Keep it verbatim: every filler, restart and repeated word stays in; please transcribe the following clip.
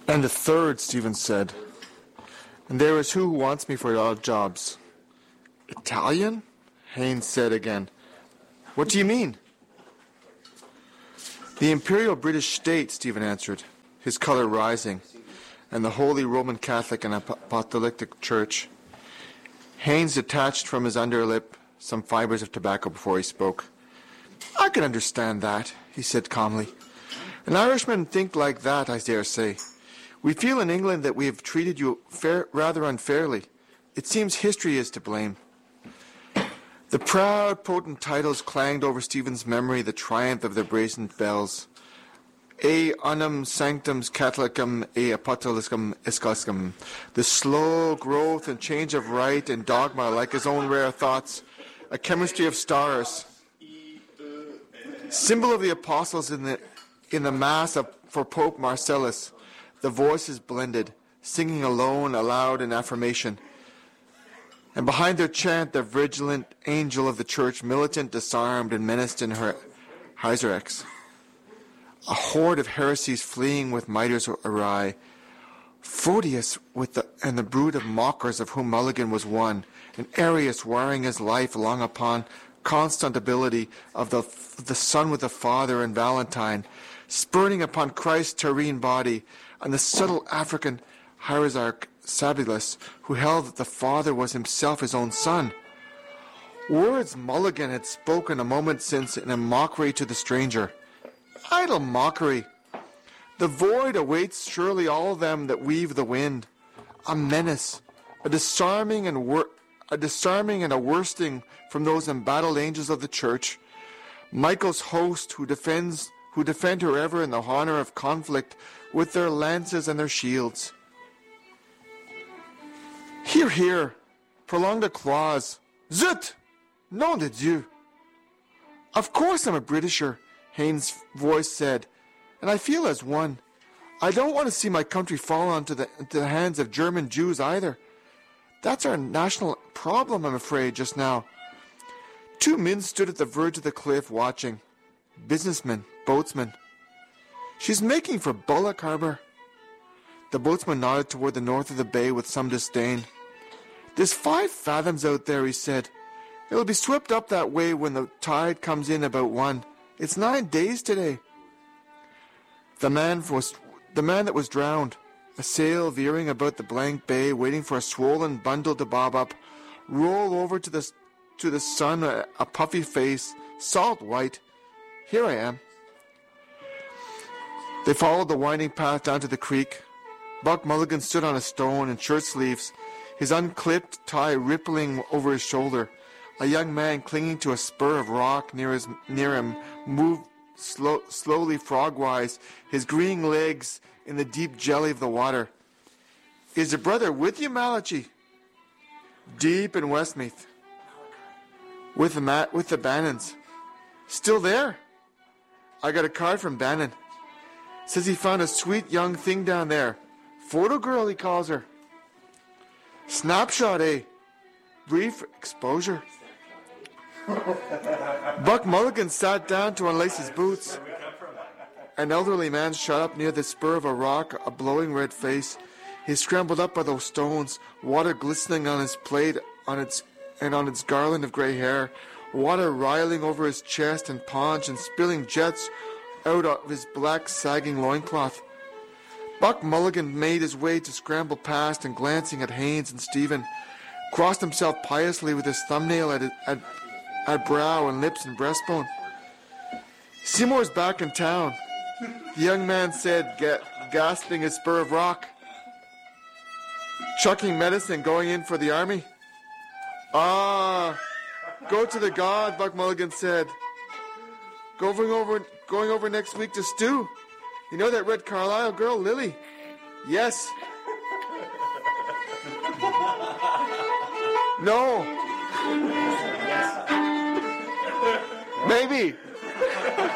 And the third, Stephen said. And there is who who wants me for odd jobs. Italian? Haynes said again. What do you mean? The Imperial British State, Stephen answered, his colour rising, and the Holy Roman Catholic and Apostolic Church. Haynes detached from his underlip some fibres of tobacco before he spoke. I can understand that, he said calmly. An Irishman think like that, I dare say. We feel in England that we have treated you fair, rather unfairly. It seems history is to blame. The proud, potent titles clanged over Stephen's memory the triumph of the brazen bells. E unum sanctum catholicum e apostolicum ecclesiasticum. The slow growth and change of rite and dogma like his own rare thoughts. A chemistry of stars. Symbol of the apostles in the in the Mass of, for Pope Marcellus. The voices blended, singing alone, aloud in affirmation. And behind their chant, the vigilant angel of the church, militant, disarmed, and menaced in her Hyzerax. A horde of heresies fleeing with mitres awry. Photius with the, and the brood of mockers of whom Mulligan was one, and Arius wearing his life long upon constant ability of the, the Son with the Father and Valentine, spurning upon Christ's terrene body, and the subtle African hierarch Sabulus, who held that the Father was himself his own Son. Words Mulligan had spoken a moment since in a mockery to the stranger. Idle mockery. The void awaits surely all them that weave the wind. A menace, a disarming and wor- a disarming and a worsting from those embattled angels of the church. Michael's host who defends who defend her ever in the honor of conflict with their lances and their shields. Hear, hear, prolonged applause. Zut! Nom de Dieu! Of course I'm a Britisher, Haynes' voice said, and I feel as one. I don't want to see my country fall into the, into the hands of German Jews either. That's our national problem, I'm afraid, just now. Two men stood at the verge of the cliff watching. Businessmen, boatsmen. She's making for Bullock Harbour. The boatsman nodded toward the north of the bay with some disdain. There's five fathoms out there, he said. It'll be swept up that way when the tide comes in about one. It's nine days today. The man was the man that was drowned, a sail veering about the blank bay, waiting for a swollen bundle to bob up, roll over to the to the sun, a, a puffy face, salt white. Here I am. They followed the winding path down to the creek. Buck Mulligan stood on a stone in shirt sleeves, his unclipped tie rippling over his shoulder. A young man clinging to a spur of rock near his near him moved slow, slowly frog-wise, his green legs in the deep jelly of the water. Is your brother with you, Malachi? Deep in Westmeath. With the mat with the Bannons. Still there? I got a card from Bannon. Says he found a sweet young thing down there. Photo girl, he calls her. Snapshot, eh? Brief exposure. Buck Mulligan sat down to unlace his boots. An elderly man shot up near the spur of a rock, a blowing red face. He scrambled up by those stones, water glistening on his plate on its and on its garland of grey hair, water riling over his chest and paunch and spilling jets out of his black sagging loincloth. Buck Mulligan made his way to scramble past and glancing at Haynes and Stephen, crossed himself piously with his thumbnail at, at, at brow and lips and breastbone. Seymour's back in town, the young man said, ga- gasping his spur of rock. Chucking medicine, going in for the army? Ah, go to the God, Buck Mulligan said. Going over, going over next week to Stu. You know that Red Carlisle girl, Lily? Yes. No. Maybe.